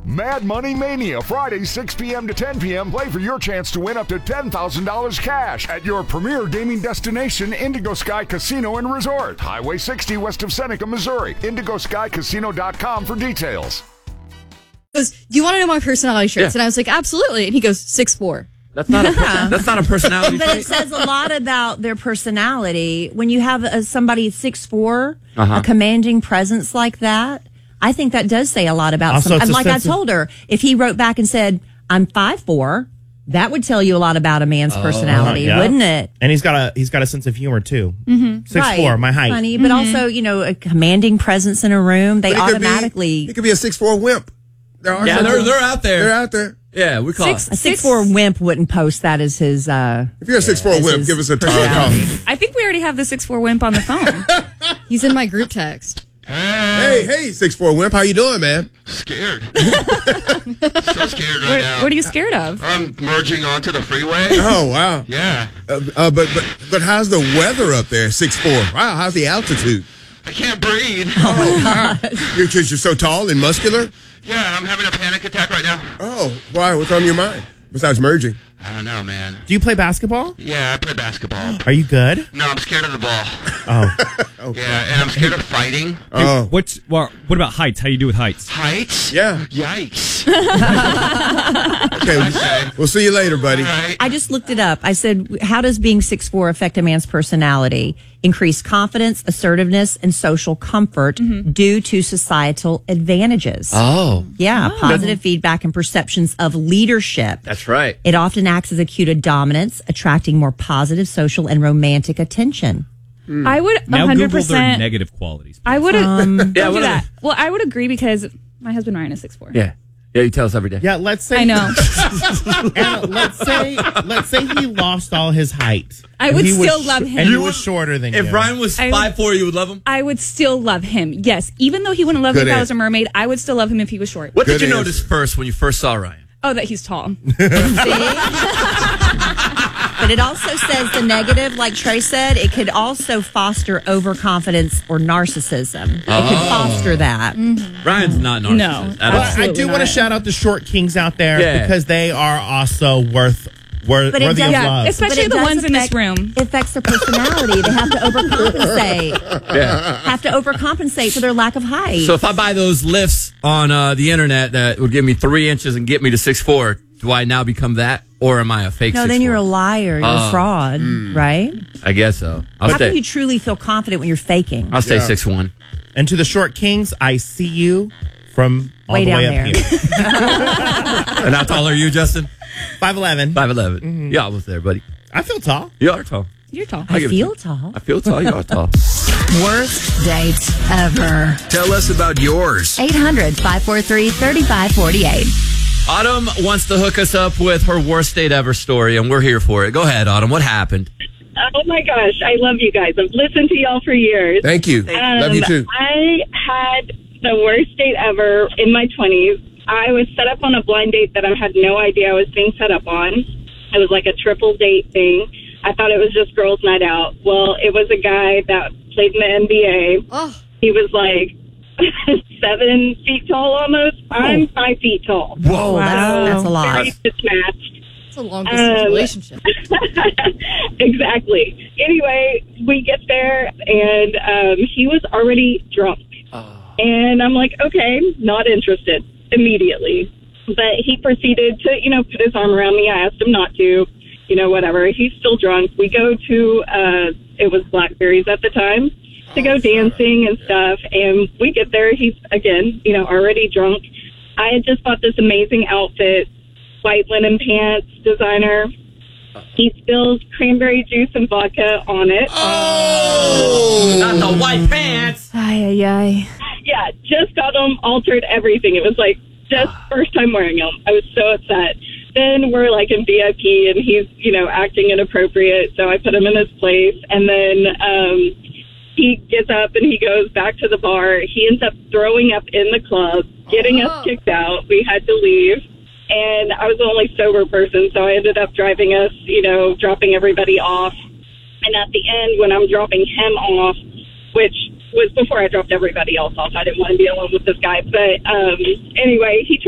Mad Money Mania, Friday, 6 p.m. to 10 p.m. Play for your chance to win up to $10,000 cash at your premier gaming destination, Indigo Sky Casino and Resort. Highway 60 west of Seneca, Missouri. IndigoSkyCasino.com for details. He goes, do you want to know my personality traits? Yeah. And I was like, absolutely. And he goes, 6'4". That's not a personality but trait. it says a lot about their personality. When you have somebody 6'4", a commanding presence like that, I think that does say a lot about Also, like I told her, if he wrote back and said, I'm 5'4", that would tell you a lot about a man's personality, wouldn't it? And he's got a sense of humor too. 6'4", my height. Funny, but also, a commanding presence in a room. They automatically. He could be a 6'4" wimp. They're out there. They're out there. Yeah, we call it. A 6'4" wimp wouldn't post that as his. If you're a 6'4" wimp, give us a call. I think we already have the 6'4" wimp on the phone. He's in my group text. Hey, 6'4" wimp, how you doing, man? Scared. So scared right now. What are you scared of? I'm merging onto the freeway. Oh, wow. Yeah. But how's the weather up there, 6'4"? Wow, how's the altitude? I can't breathe. Oh, my God. You're so tall and muscular? Yeah, I'm having a panic attack right now. Oh, why? What's on your mind? Besides merging. I don't know, man. Do you play basketball? Yeah, I play basketball. Are you good? No, I'm scared of the ball. Oh. Okay. Yeah, and I'm scared of fighting. Oh. What about heights? How do you do with heights? Heights? Yeah. Yikes. Okay, we'll see you later, buddy. Right. I just looked it up. I said, how does being 6'4" affect a man's personality? Increased confidence, assertiveness, and social comfort due to societal advantages. Oh. Yeah, positive feedback and perceptions of leadership. That's right. It often acts as a cue to dominance, attracting more positive social and romantic attention. I would 100%. Now Google their negative qualities. I would don't Yeah, do that. Well, I would agree because my husband Ryan is 6'4". Yeah. Yeah, you tell us every day. Yeah, let's say I know. Anna, let's say he lost all his height. I would still love him. And he was shorter than you. If Ryan was 5'4", you would love him? I would still love him. Yes. Even though he wouldn't love me if I was a mermaid, I would still love him if he was short. What did you notice first when you first saw Ryan? Oh, that he's tall. But it also says the negative, like Trey said, it could also foster overconfidence or narcissism. It could foster that. Ryan's not narcissist. No. But I do want to shout out the short kings out there because they are also worthy of love. Especially the ones in this room. It affects their personality. They have to overcompensate. Have to overcompensate for their lack of height. So if I buy those lifts on the internet that would give me 3 inches and get me to 6'4", do I now become that? Or am I a fake 6'4"? No, then you're a liar. You're a fraud, right? I guess so. How can you truly feel confident when you're faking? I'll stay 6'1". And to the short kings, I see you from all way the down way there. up here. And how tall are you, Justin? 5'11". 5'11". You're almost there, buddy. I feel tall. You are tall. You're tall. I feel tall. I feel tall. You are tall. Worst dates ever. Tell us about yours. 800-543-3548. Autumn wants to hook us up with her worst date ever story, and we're here for it. Go ahead, Autumn. What happened? Oh, my gosh. I love you guys. I've listened to y'all for years. Thank you. Love you, too. I had the worst date ever in my 20s. I was set up on a blind date that I had no idea I was being set up on. It was like a triple date thing. I thought it was just girls' night out. Well, it was a guy that played in the NBA. Oh. He was like 7 feet tall almost. I'm 5 feet tall. Whoa, that's a lot. Very mismatched. It's a long distance relationship. Exactly. Anyway, we get there, and he was already drunk. And I'm like, okay, not interested immediately. But he proceeded to, put his arm around me. I asked him not to, whatever. He's still drunk. We go to, it was Blackberry's at the time, to go dancing and stuff. And we get there. He's, again, already drunk. I had just bought this amazing outfit, white linen pants, designer. He spills cranberry juice and vodka on it. Oh! Not the white pants! Ay, ay, ay. Yeah, just got them, altered everything. It was like, just first time wearing them. I was so upset. Then we're like in VIP and he's, acting inappropriate. So I put him in his place. And then he gets up and he goes back to the bar. He ends up throwing up in the club, getting us kicked out. We had to leave. And I was the only sober person. So I ended up driving us, dropping everybody off. And at the end, when I'm dropping him off, which was before I dropped everybody else off. I didn't want to be alone with this guy. But anyway, he